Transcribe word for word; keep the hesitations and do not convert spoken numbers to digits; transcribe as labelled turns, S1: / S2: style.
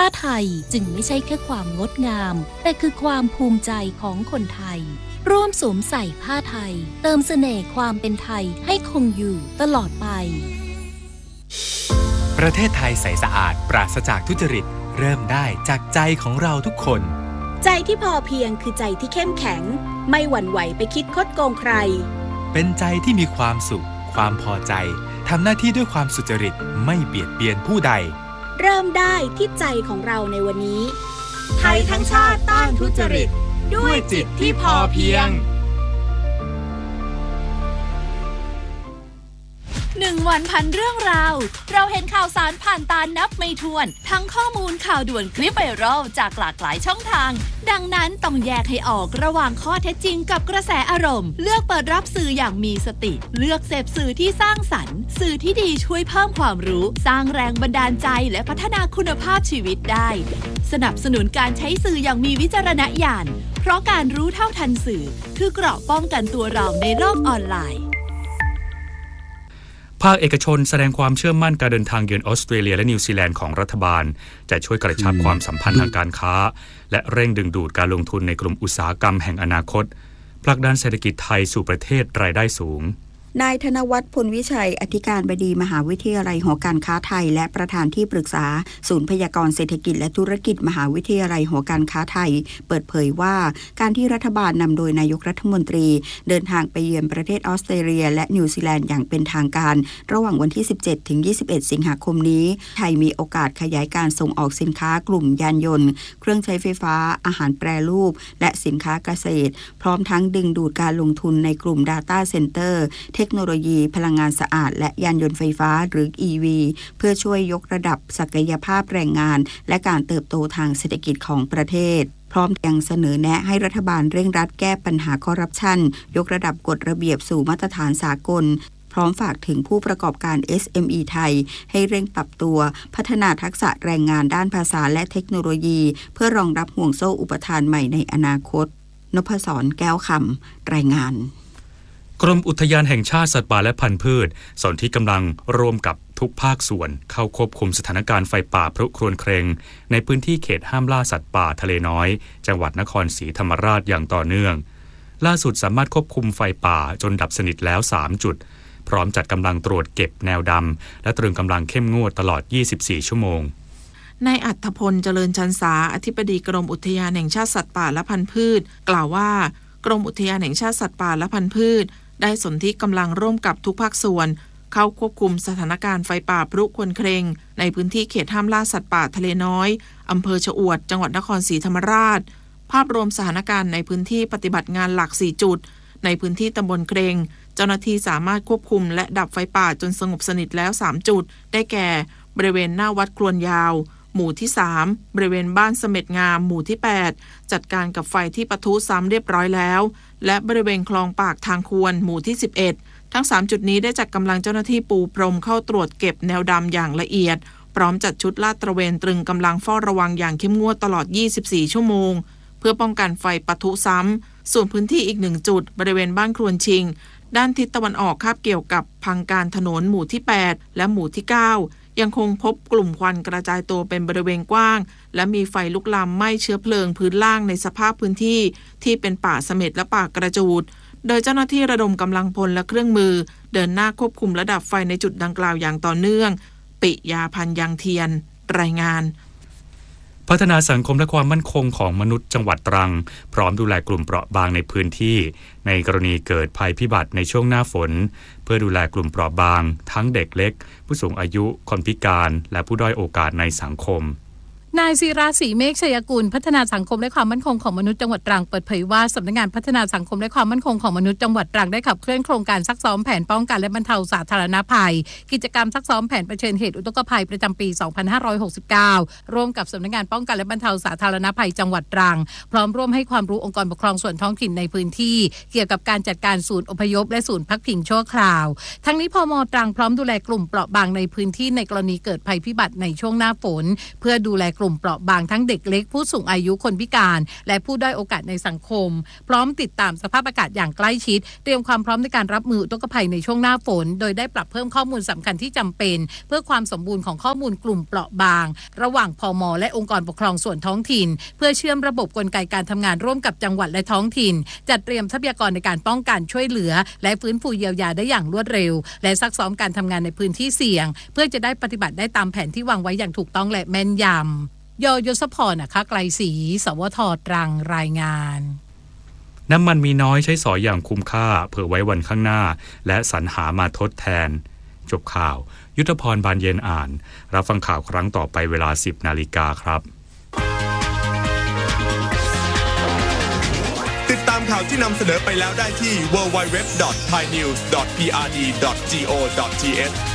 S1: าไทยจึงไม่ใช่แค่ความงดงามแต่คือความภูมิใจของคนไทยร่วมสวมใส่ผ้าไทยเติมเสน่ห์ความเป็นไทยให้คงอยู่ตลอดไป
S2: ประเทศไทยใสสะอาดปราศจากทุจริตเริ่มได้จากใจของเราทุกคน
S3: ใจที่พอเพียงคือใจที่เข้มแข็งไม่หวั่นไหวไปคิดคดโกงใคร
S2: เป็นใจที่มีความสุขความพอใจทำหน้าที่ด้วยความสุจริตไม่เบียดเบียนผู้ใด
S3: เริ่มได้ที่ใจของเราในวันนี้
S4: ไทยทั้งชาติต้านทุจริตด้วยจิตที่พอเพียง
S5: หนึ่งวันพันเรื่องราวเราเห็นข่าวสารผ่านตานับไม่ถ้วนทั้งข้อมูลข่าวด่วนคลิปไวรัลจากหลากหลายช่องทางดังนั้นต้องแยกให้ออกระหว่างข้อเท็จจริงกับกระแสอารมณ์เลือกเปิดรับสื่ออย่างมีสติเลือกเสพสื่อที่สร้างสรรค์สื่อที่ดีช่วยเพิ่มความรู้สร้างแรงบันดาลใจและพัฒนาคุณภาพชีวิตได้สนับสนุนการใช้สื่ออย่างมีวิจารณญาณเพราะการรู้เท่าทันสื่อคือเกราะป้องกันตัวเราในโลกออนไลน์
S6: ภาคเอกชนแสดงความเชื่อมั่นการเดินทางเยือนออสเตรเลียและนิวซีแลนด์ของรัฐบาลจะช่วยกระชับความสัมพันธ์ทางการค้าและเร่งดึงดูดการลงทุนในกลุ่มอุตสาหกรรมแห่งอนาคตผลักดันเศรษฐกิจไทยสู่ประเทศรายได้สูง
S7: นายธนวัฒน์พลวิชัยอธิการบดีมหาวิทยาลัยหอการค้าไทยและประธานที่ปรึกษาศูนย์พยากรณ์เศรษฐกิจและธุรกิจมหาวิทยาลัยหอการค้าไทยเปิดเผยว่าการที่รัฐบาลนำโดยนายกรัฐมนตรีเดินทางไปเยือนประเทศออสเตรเลียและนิวซีแลนด์อย่างเป็นทางการระหว่างวันที่ สิบเจ็ดถึงยี่สิบเอ็ด สิงหาคมนี้ไทยมีโอกาสขยายการส่งออกสินค้ากลุ่มยานยนต์เครื่องใช้ไฟฟ้าอาหารแปรรูปและสินค้าเกษตรพร้อมทั้งดึงดูดการลงทุนในกลุ่ม Data Center เทคโนโลยีพลังงานสะอาดและยานยนต์ไฟฟ้าหรือ อี วี เพื่อช่วยยกระดับศักยภาพแรงงานและการเติบโตทางเศรษฐกิจของประเทศพร้อมยังเสนอแนะให้รัฐบาลเร่งรัดแก้ปัญหาคอร์รัปชันยกระดับกฎระเบียบสู่มาตรฐานสากลพร้อมฝากถึงผู้ประกอบการ เอส เอ็ม อี ไทยให้เร่งปรับตัวพัฒนาทักษะแรงงานด้านภาษาและเทคโนโลยีเพื่อรองรับห่วงโซ่อุปทานใหม่ในอนาคตนพศรแก้วคำรายงาน
S6: กรมอุทยานแห่งชาติสัตว์ป่าและพันธุ์พืชสนธิกำลังร่วมกับทุกภาคส่วนเข้าควบคุมสถานการณ์ไฟป่าพรุครวญเครงในพื้นที่เขตห้ามล่าสัตว์ป่าทะเลน้อยจังหวัดนครศรีธรรมราชอย่างต่อเนื่องล่าสุดสามารถควบคุมไฟป่าจนดับสนิทแล้วสามจุดพร้อมจัดกำลังตรวจเก็บแนวดำและตรึงกำลังเข้มงวดตลอดยี่สิบสี่ชั่วโมง
S8: นายอัฏฐพลเจริญชันษาอธิบดีกรมอุทยานแห่งชาติสัตว์ป่าและพันธุ์พืชกล่าวว่ากรมอุทยานแห่งชาติสัตว์ป่าและพันธุ์พืชได้สนธิกำลังร่วมกับทุกภาคส่วนเข้าควบคุมสถานการณ์ไฟป่าพรุครวญเครงในพื้นที่เขตห้ามล่าสัตว์ป่าทะเลน้อยอำเภอชะอวดจังหวัดนครศรีธรรมราชภาพรวมสถานการณ์ในพื้นที่ปฏิบัติงานหลักสี่จุดในพื้นที่ตำบลเครงเจ้าหน้าที่สามารถควบคุมและดับไฟป่าจนสงบสนิทแล้วสามจุดได้แก่บริเวณหน้าวัดครวนยาวหมู่ที่สามบริเวณบ้านเสม็ดงามหมู่ที่แปดจัดการกับไฟที่ปะทุซ้ำเรียบร้อยแล้วและบริเวณคลองปากทางควรหมู่ที่สิบเอ็ดทั้งสามจุดนี้ได้จัดกำลังเจ้าหน้าที่ปูพรมเข้าตรวจเก็บแนวดำอย่างละเอียดพร้อมจัดชุดลาดตระเวนตรึงกำลังเฝ้าระวังอย่างเข้มงวดตลอดยี่สิบสี่ชั่วโมงเพื่อป้องกันไฟปะทุซ้ำส่วนพื้นที่อีกหนึ่งจุดบริเวณบ้านครวนชิงด้านทิศตะวันออกคาบเกี่ยวกับพังการถนนหมู่ที่แปดและหมู่ที่เก้ายังคงพบกลุ่มควันกระจายตัวเป็นบริเวณกว้างและมีไฟลุกลามไหม้เชื้อเพลิงพื้นล่างในสภาพพื้นที่ที่เป็นป่าเสม็ดและป่ากระจูดโดยเจ้าหน้าที่ระดมกำลังพลและเครื่องมือเดินหน้าควบคุมระดับไฟในจุดดังกล่าวอย่างต่อเนื่องปิยาพันธ์ยังเทียนรายงาน
S6: พัฒนาสังคมและความมั่นคงของมนุษย์จังหวัดตรังพร้อมดูแลกลุ่มเปราะบางในพื้นที่ในกรณีเกิดภัยพิบัติในช่วงหน้าฝนเพื่อดูแลกลุ่มเปราะบางทั้งเด็กเล็กผู้สูงอายุคนพิการและผู้ด้อยโอกาสในสังคม
S1: นายศิราศรีเมฆชัยกุลพัฒนาสังคมและความมั่นคงของมนุษย์จังหวัดตรังเปิดเผยว่าสำนักงานพัฒนาสังคมและความมั่นคงของมนุษย์จังหวัดตรังได้ขับเคลื่อนโครงการซักซ้อมแผนป้องกันและบรรเทาสาธารณภัยกิจกรรมซักซ้อมแผนเผชิญเหตุอุทกภัยประจำปี สองพันห้าร้อยหกสิบเก้า ร่วมกับสำนักงานป้องกันและบรรเทาสาธารณภัยจังหวัดตรังพร้อมร่วมให้ความรู้องค์กรปกครองส่วนท้องถิ่นในพื้นที่เกี่ยวกับการจัดการศูนย์อพยพและศูนย์พักพิงชั่วคราวทั้งนี้พม.ตรังพร้อมดูแลกลุ่มเปราะบางในพื้นที่ในกรณีเกิดภัยพิบัติในช่วงหน้าฝนเพื่อดูแลกลุ่มลุ่มเปราะบางทั้งเด็กเล็กผู้สูงอายุคนพิการและผู้ด้อยโอกาสในสังคมพร้อมติดตามสภาพอากาศอย่างใกล้ชิดเตรียมความพร้อมในการรับมืออุทกภัยในช่วงหน้าฝนโดยได้ปรับเพิ่มข้อมูลสำคัญที่จำเป็นเพื่อความสมบูรณ์ของข้อมูลกลุ่มเปราะบางระหว่างพม.และองค์กรปกครองส่วนท้องถิ่นเพื่อเชื่อมระบบกลไกการทำงานร่วมกับจังหวัดและท้องถิ่นจัดเตรียมทรัพยากรในการป้องกันช่วยเหลือและฟื้นฟูเยียวยาได้อย่างรวดเร็วและซักซ้อมการทำงานในพื้นที่เสี่ยงเพื่อจะได้ปฏิบัติได้ตามแผนที่วางไว้อย่างถูกต้องและแม่นยำยยศพรนะคะไกลศรีสวทตรังรายงาน
S6: น้ำมันมีน้อยใช้สอยอย่างคุ้มค่าเผื่อไว้วันข้างหน้าและสรรหามาทดแทนจบข่าวยุทธพรบานเย็นอ่านรับฟังข่าวครั้งต่อไปเวลา สิบนาฬิกาครับ
S9: ติดตามข่าวที่นำเสนอไปแล้วได้ที่ ดับเบิลยู ดับเบิลยู ดับเบิลยู ดอท ไทยนิวส์ ดอท พี อาร์ ดี ดอท จี โอ ดอท ที เอช